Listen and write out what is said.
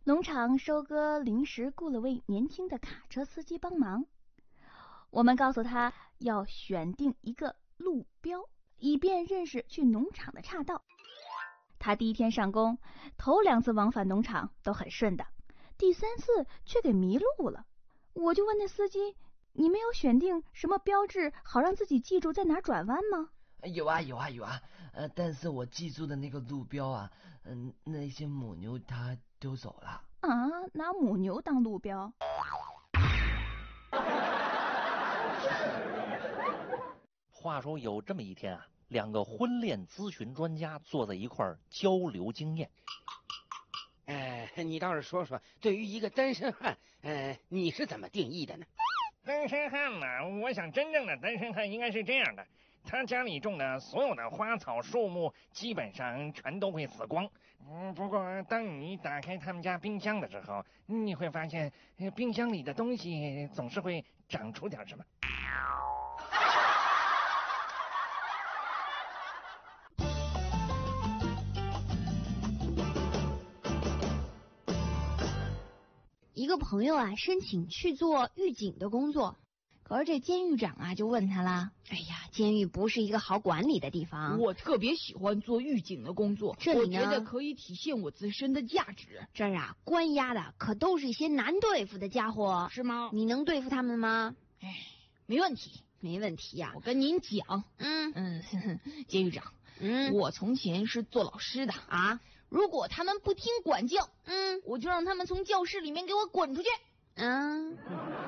农场收割临时雇了位年轻的卡车司机帮忙。我们告诉他要选定一个路标，以便认识去农场的岔道。他第一天上工，头2次往返农场都很顺的，第3次却给迷路了。我就问那司机，你没有选定什么标志好让自己记住在哪儿转弯吗？ 有啊，但是我记住的那个路标啊，那些母牛它丢走了。 啊，拿母牛当路标？ 话说有这么一天啊，2个婚恋咨询专家坐在一块儿交流经验。 你倒是说说，对于一个单身汉，你是怎么定义的呢？ 单身汉呢？我想真正的单身汉应该是这样的：他家里种的所有的花草树木基本上全都会死光。不过当你打开他们家冰箱的时候，你会发现冰箱里的东西总是会长出点什么。 一个朋友啊，申请去做狱警的工作，可是这监狱长啊就问他啦：哎呀，监狱不是一个好管理的地方。 我特别喜欢做狱警的工作， 这里呢， 我觉得可以体现我自身的价值。 这儿啊，关押的可都是一些难对付的家伙， 是吗？ 你能对付他们吗？ 哎，没问题， 没问题呀。 我跟您讲，监狱长，我从前是做老师的啊。如果他们不听管教，我就让他们从教室里面给我滚出去。